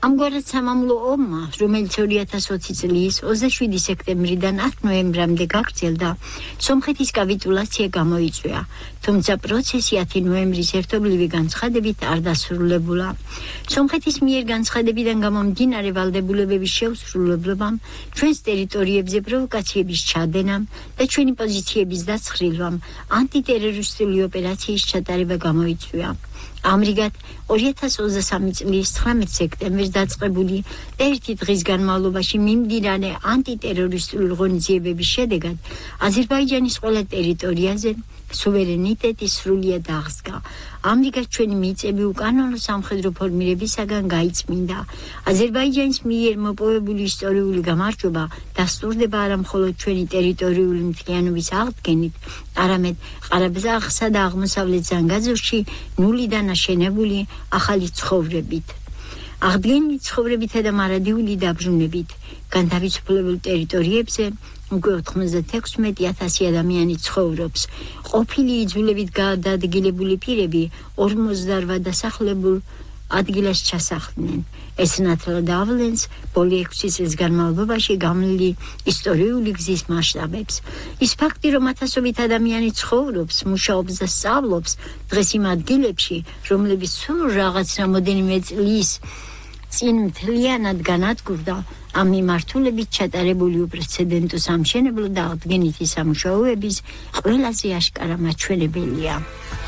ამგვარად სამამულო ომმა, რომელიც 2020 წლის 27 სექტემბრიდან 10 ნოემბრამდე გაგრძელდა, სომხეთის კაპიტულაცია გამოიწვია, თუმცა პროცესი 10 ნოემბრის ერთობლივი განცხადებით არ დასრულებულა. სომხეთის მიერ განცხადებიდან გამომდინარე ვალდებულებების შეუსრულებლობამ, ჩვენს ტერიტორიებზე პროვოკაციების ჩადენამ და ჩვენი პოზიციების დაცხრილვამ ანტიტერორისტული ოპერაციის ჩატარება გამოიწვია. ამრიგად 2023 წლის 19 სექტემბერს დაწყებული და ერთი დღის განმავლობაში მიმდინარე ანტიტერორისტული ღონისძიებების შედეგად აზერბაიჯანის ყველა ტერიტორიაზე სუვერენიტეტი სრულიად აღსდგა. ამრიგად ჩვენი მიწები უკანონო სამხედრო ფორმირებისაგან გაიწმინდა. აზერბაიჯანის მიერ მოპოვებული ისტორიული გამარჯვება დასტურდება არა მხოლოდ ჩვენი ტერიტორიული მთლიანობის აღდგენით, არამედ ყარაბაღსა და აღმოსავლეთ ზანგაზურში ნულიდან აშენებული ახალი ცხოვრებით. აღდგენილი ცხოვრებითა და მარადიული დაბრუნებით განთავისუფლებულ ტერიტორიებზე უკვე 96,000 ადამიანი ცხოვრობს. ყოფილი იძულებით გადაადგილებული პირები 48 დასახლებულ ადგილას ჩასახლდნენ. ეს ნათლად ავლენს ბოლო 6 წლის განმავლობაში გამლილი ისტორიული გზის მასშტაბებს. ის ფაქტი, რომ ათასობით ადამიანი ცხოვრობს, მუშაობს და სწავლობს დღეს იმ ადგილებში, რომლებიც სულ რაღაც რამოდენიმე წლის წინ მთლიანად განადგურდა, ამ მიმართულებით ჩატარებული უპრეცედენტო სამშენებლო და აღდგენითი სამუშაოების ყველაზე აშკარა მაჩვენებელია.